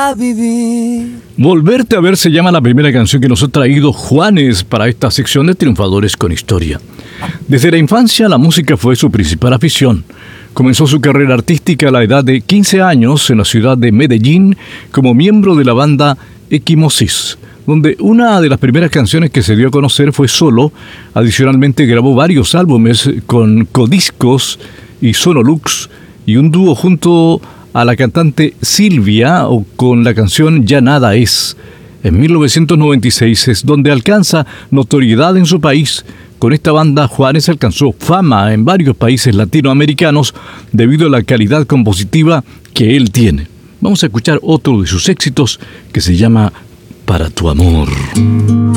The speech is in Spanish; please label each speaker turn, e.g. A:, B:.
A: a vivir.
B: Volverte a ver se llama la primera canción que nos ha traído Juanes para esta sección de Triunfadores con Historia. Desde la infancia la música fue su principal afición. Comenzó su carrera artística a la edad de 15 años en la ciudad de Medellín como miembro de la banda Equimosis, donde una de las primeras canciones que se dio a conocer fue Solo. Adicionalmente grabó varios álbumes con Codiscos y Sonolux y un dúo junto a la cantante Silvia o con la canción Ya Nada Es. En 1996 es donde alcanza notoriedad en su país. Con esta banda, Juanes alcanzó fama en varios países latinoamericanos debido a la calidad compositiva que él tiene. Vamos a escuchar otro de sus éxitos que se llama Para tu amor.